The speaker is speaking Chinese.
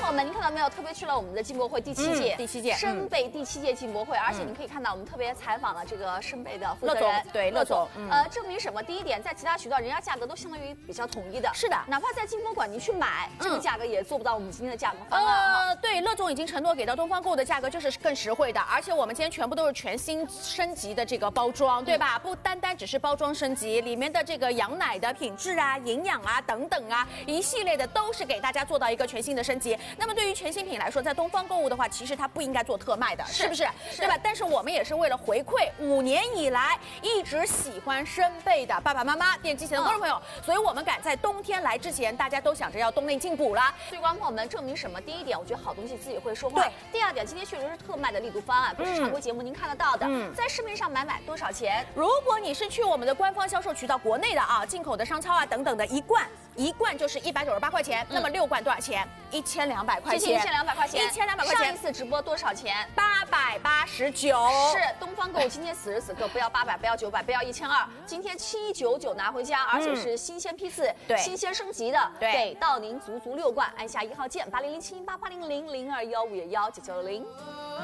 友们，您看到没有？特别去了我们的进博会第7届，深贝第7届进博会，而且你可以看到我们特别采访了这个深贝的负责人， 对，乐总， 证明什么？第一点，在其他渠道人家价格都相当于比较统一的， 是的， 哪怕在进博馆您去买，这个价格也做不到我们今天的价格方案。 对，乐总已经承诺给到东方购物的价格就是更实惠的，而且我们今天全部都是全新升级的这个包装，对吧？不单单只是包装升级，里面的这个羊奶的品质啊、营养啊等等啊，一系列的都是给大家做到一个全新的升级。那么对于全新品来说，在东方购物的话，其实它不应该做特卖的，是不是？对吧？但是我们也是为了回馈5年以来一直喜欢深贝的爸爸妈妈、电机前的观众朋友，所以我们赶在冬天来之前，大家都想着要冬令进补了。 对观众朋友们证明什么？第一点，我觉得好东西自己会说话。 对。 第二点，今天确实是特卖的力度方案，不是常规节目您看得到的。在市面上买多少钱？ 如果你是去我们的官方销售渠道，国内的啊、进口的商超啊等等的，一罐就是198块钱，那么6罐多少钱？1200块钱， 接近1200块钱 ，1200块钱。 上一次直播多少钱 ？889。 是东方购物今天此时此刻不要800，不要900，不要1200，今天799拿回家，而且是新鲜批次， 对， 新鲜升级的，给到您足6罐，按下1号键，80071880000215119990。